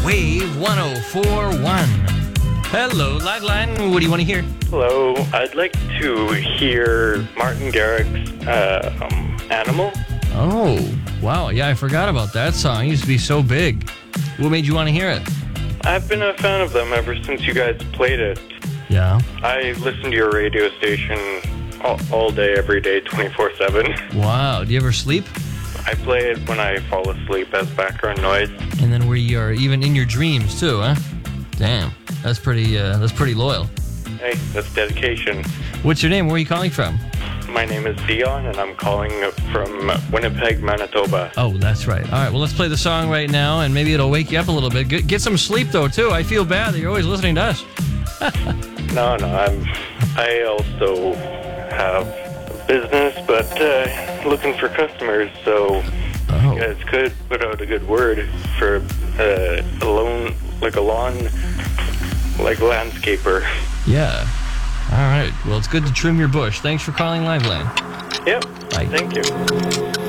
Wave 104.1. Hello, Liveline. What do you want to hear? Hello, I'd like to hear Martin Garrix's Animal. Oh, wow. Yeah, I forgot about that song. It used to be so big. What made you want to hear it? I've been a fan of them ever since you guys played it. Yeah. I listen to your radio station all day, every day, 24/7. Wow. Do you ever sleep? I play it when I fall asleep as background noise. And then where you are even in your dreams too, huh? Damn. That's pretty loyal. Hey, that's dedication. What's your name? Where are you calling from? My name is Dion, and I'm calling from Winnipeg, Manitoba. Oh, that's right. All right, well, let's play the song right now, and maybe it'll wake you up a little bit. Get some sleep, though, too. I feel bad that you're always listening to us. No, I also have a business, but looking for customers, so Oh. you guys could put out a good word for a landscaper. Yeah. All right. Well, it's good to trim your bush. Thanks for calling Liveline. Yep. Bye. Thank you.